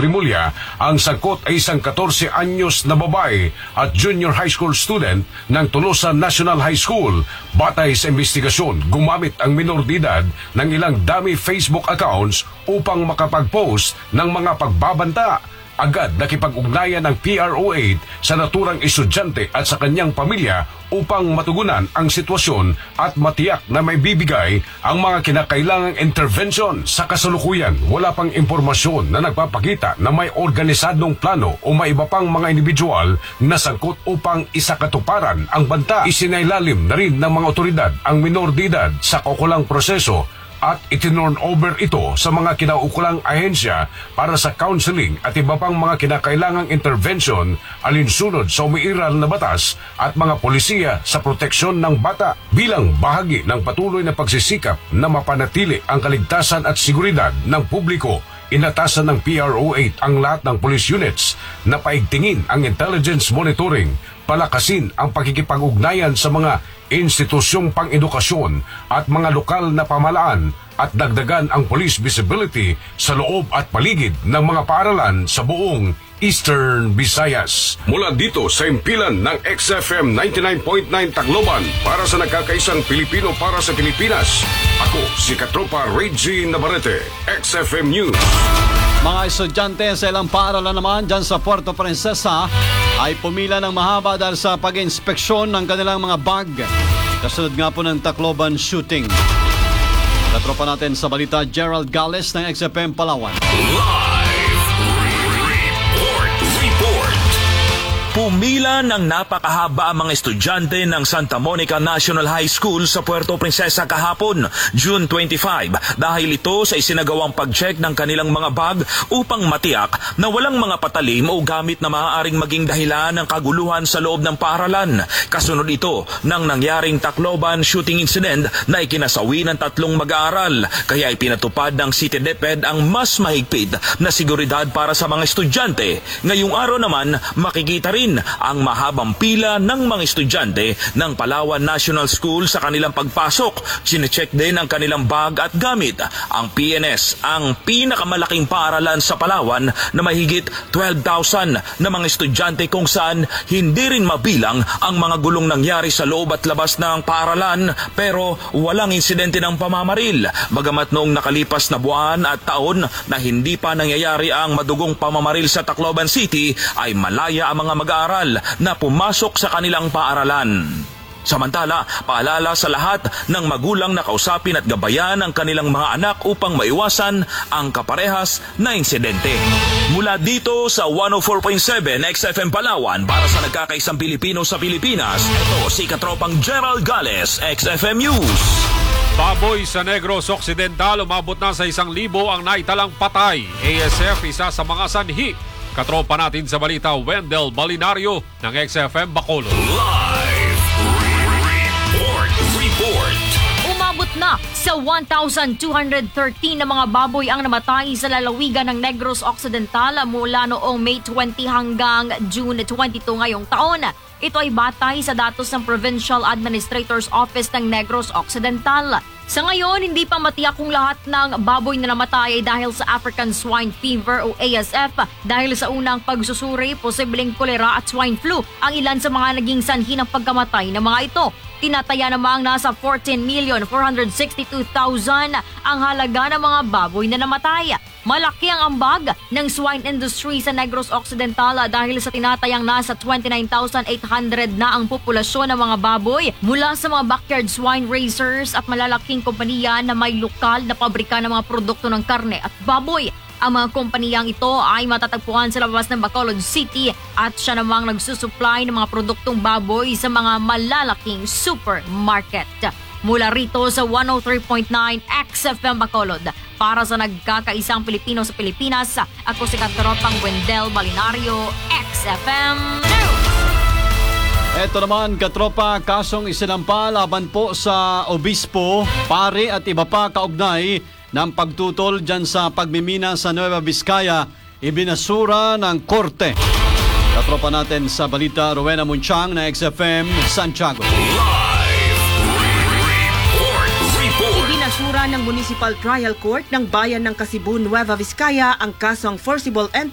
Rimulya, ang sangkot ay isang 14 anyos na babae at junior high school student ng Tolosa National High School. Batay sa investigasyon, gumamit ang minor de edad ng ilang dummy Facebook accounts upang makapag-post ng mga pagbabanta. Agad nakipag-ugnayan ng PRO8 sa naturang estudyante at sa kanyang pamilya upang matugunan ang sitwasyon at matiyak na may bibigay ang mga kinakailangang intervention. Sa kasalukuyan, wala pang impormasyon na nagpapakita na may organisadong plano o may iba pang mga individual na sangkot upang isakatuparan ang banta. Isinailalim na rin ng mga otoridad ang minor de edad sa kaukulang proseso at itinurn over ito sa mga kinaukulang ahensya para sa counseling at iba pang mga kinakailangang intervention alinsunod sa umiiral na batas at mga polisiya sa proteksyon ng bata. Bilang bahagi ng patuloy na pagsisikap na mapanatili ang kaligtasan at seguridad ng publiko, inatasan ng PRO8 ang lahat ng police units na paigtingin ang intelligence monitoring, palakasin ang pakikipag-ugnayan sa mga institusyong pang-edukasyon at mga lokal na pamahalaan at dagdagan ang police visibility sa loob at paligid ng mga paaralan sa buong Eastern Visayas. Mula dito sa impilan ng XFM 99.9 Tacloban para sa nagkakaisang Pilipino para sa Pilipinas. Ako si Katropa Reggie Navarrete, XFM News. Mga estudyante sa ilang paaralan naman dyan sa Puerto Princesa ay pumila ng mahaba dahil sa pag-inspeksyon ng kanilang mga bag. Kasunod nga po ng Tacloban shooting. Katropa natin sa balita, Gerald Gales ng XFM Palawan. Pumila ng napakahaba ang mga estudyante ng Santa Monica National High School sa Puerto Princesa kahapon, June 25, dahil ito sa isinagawang pag-check ng kanilang mga bag upang matiyak na walang mga patalim o gamit na maaaring maging dahilan ng kaguluhan sa loob ng paaralan. Kasunod ito ng nangyaring Tacloban shooting incident na ikinasawi ng 3 mag-aaral, kaya ipinatupad ng City DepEd ang mas mahigpit na seguridad para sa mga estudyante. Ngayong araw naman, makikita rin ang mahabang pila ng mga estudyante ng Palawan National School sa kanilang pagpasok. Sinecheck din ang kanilang bag at gamit. Ang PNS, ang pinakamalaking paaralan sa Palawan na mahigit 12,000 na mga estudyante kung saan hindi rin mabilang ang mga gulong nangyari sa loob at labas ng paaralan pero walang insidente ng pamamaril. Bagamat noong nakalipas na buwan at taon na hindi pa nangyayari ang madugong pamamaril sa Tacloban City ay malaya ang mga mag-aaral na pumasok sa kanilang paaralan. Samantala, paalala sa lahat ng magulang na kausapin at gabayan ang kanilang mga anak upang maiwasan ang kaparehas na insidente. Mula dito sa 104.7 XFM Palawan para sa nagkakaisang Pilipino sa Pilipinas, ito si Katropang Gerald Gales, XFM News. Baboy sa Negros Occidental, umabot na sa 1,000 ang naitalang patay. ASF, isa sa mga sanhi. Katropa natin sa balita, Wendell Balinario ng XFM Bacolod. Live report. Umabot na sa 1,213 na mga baboy ang namatay sa lalawigan ng Negros Occidental mula noong May 20 hanggang June 22 ngayong taon. Ito ay batay sa datos ng Provincial Administrator's Office ng Negros Occidental. Sa ngayon, hindi pa matiyak kung lahat ng baboy na namatay ay dahil sa African Swine Fever o ASF. Dahil sa unang pagsusuri, posibleng kolera at swine flu ang ilan sa mga naging sanhi ng pagkamatay ng mga ito. Tinataya namang nasa 14,462,000 ang halaga ng mga baboy na namatay. Malaki ang ambag ng swine industry sa Negros Occidental dahil sa tinatayang nasa 29,800 na ang populasyon ng mga baboy mula sa mga backyard swine raisers at malalaking kompanya na may lokal na pabrika ng mga produkto ng karne at baboy. Ang mga kompaniyang ito ay matatagpuan sa labas ng Bacolod City at siya namang nagsusupply ng mga produktong baboy sa mga malalaking supermarket. Mula rito sa 103.9 XFM Bacolod, para sa nagkakaisang Pilipino sa Pilipinas, ako si Katropang Wendell Balinario, XFM News! Ito naman, katropa, kasong isinampa laban po sa obispo, pare at iba pa kaugnay ng pagtutol dyan sa pagmimina sa Nueva Vizcaya, ibinasura ng korte. Katropa natin sa balita, Rowena Munchang na XFM Santiago. Ibinasura ng Municipal Trial Court ng Bayan ng Kasibu, Nueva Vizcaya ang kasong forcible entry